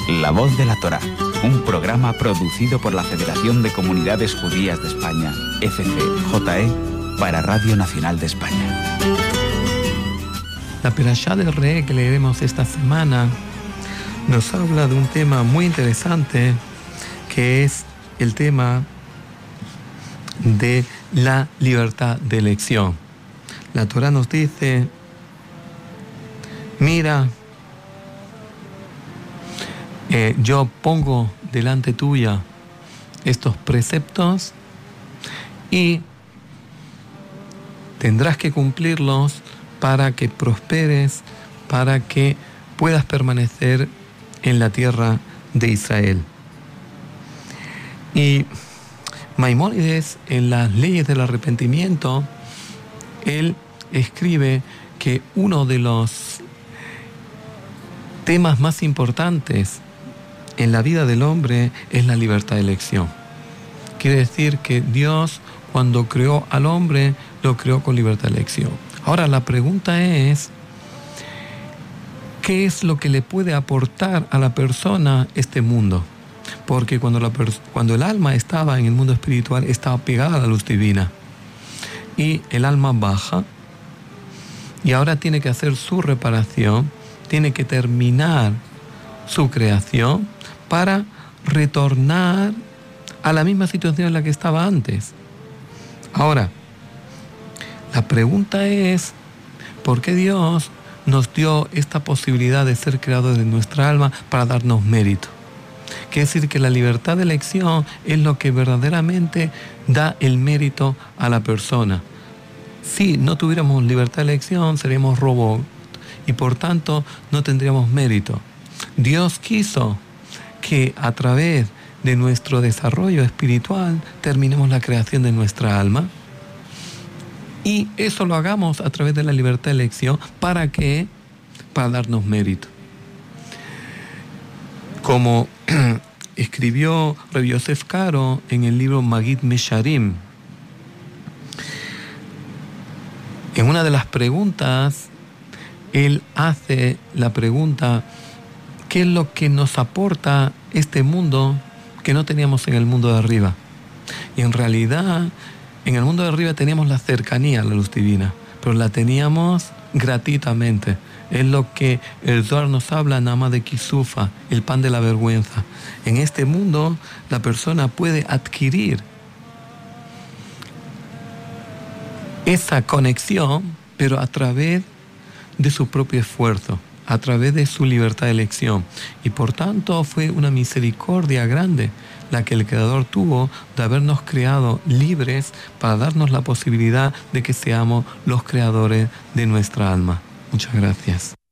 La Voz de la Torá, un programa producido por la Federación de Comunidades Judías de España, FCJE, para Radio Nacional de España. La Perashá del Re que leeremos esta semana nos habla de un tema muy interesante, que es el tema de la libertad de elección. La Torá nos dice: mira, yo pongo delante tuya estos preceptos y tendrás que cumplirlos para que prosperes, para que puedas permanecer en la tierra de Israel. Y Maimónides, en las leyes del arrepentimiento, él escribe que uno de los temas más importantes en la vida del hombre es la libertad de elección. Quiere decir que Dios, cuando creó al hombre, lo creó con libertad de elección. Ahora la pregunta es: ¿qué es lo que le puede aportar a la persona este mundo? Porque cuando el alma estaba en el mundo espiritual, estaba pegada a la luz divina. Y el alma baja, y ahora tiene que hacer su reparación, tiene que terminar su creación para retornar a la misma situación en la que estaba antes. Ahora, la pregunta es: ¿por qué Dios nos dio esta posibilidad de ser creadores de nuestra alma para darnos mérito? Quiere decir que la libertad de elección es lo que verdaderamente da el mérito a la persona. Si no tuviéramos libertad de elección, seríamos robots y por tanto no tendríamos mérito. Dios quiso que a través de nuestro desarrollo espiritual terminemos la creación de nuestra alma, y eso lo hagamos a través de la libertad de elección. ¿Para qué? Para darnos mérito. Como escribió Rabbi Yosef Karo en el libro Magid Mesharim, en una de las preguntas, él hace la pregunta: ¿qué es lo que nos aporta este mundo que no teníamos en el mundo de arriba? Y en realidad, en el mundo de arriba teníamos la cercanía a la luz divina, pero la teníamos gratuitamente. Es lo que el Zohar nos habla, nada más de Kisufa, el pan de la vergüenza. En este mundo, la persona puede adquirir esa conexión, pero a través de su propio esfuerzo, a través de su libertad de elección. Y por tanto fue una misericordia grande la que el Creador tuvo de habernos creado libres para darnos la posibilidad de que seamos los creadores de nuestra alma. Muchas gracias.